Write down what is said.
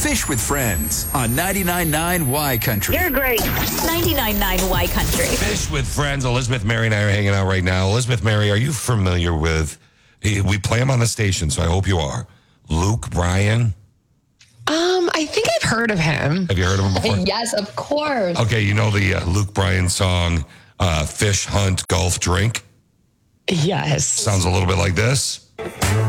Fish with Friends on 99.9 Y Country. You're great. 99.9 Y Country. Fish with Friends. Elizabeth, Mary, and I are hanging out right now. Elizabeth, Mary, are you familiar with, we play him on the station, so I hope you are, Luke Bryan? I think I've heard of him. Have you heard of him before? Yes, of course. Okay, you know the Luke Bryan song, Fish, Hunt, Golf, Drink? Yes. Sounds a little bit like this.